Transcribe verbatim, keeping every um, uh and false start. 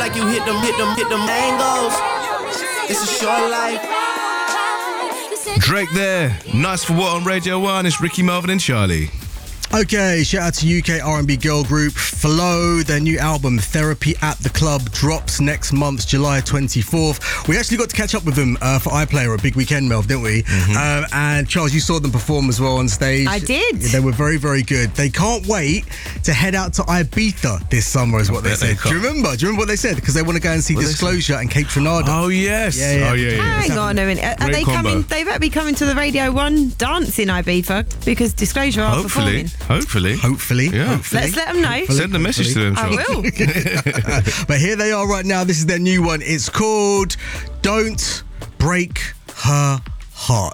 like you hit them, hit them, hit them angles. It's a short life. Drake there. Nice for what on Radio one? It's Ricky, Marvin and Charlie. Okay, shout out to U K R and B girl group Flow. Their new album Therapy at the Club drops next month, July twenty-fourth. We actually got to catch up with them uh, for iPlayer, a big weekend, Melv, didn't we? Mm-hmm. Um, and Charles, you saw them perform as well on stage. I did. They were very, very good. They can't wait to head out to Ibiza this summer, is what they said. Do you remember? Do you remember what they said? Because they want to go and see What Disclosure and Cape Trinado. Oh, yes. Yeah, yeah. Oh, yeah, yeah. Hang on a minute. Are Great they combo. coming? They better be coming to the Radio one dance in Ibiza because Disclosure are Hopefully. performing. Hopefully. Hopefully. Yeah. Hopefully. Let's let them know. Send a message to them, I Charlie. will. But here they are right now. This is their new one. It's called Don't Break Her Heart.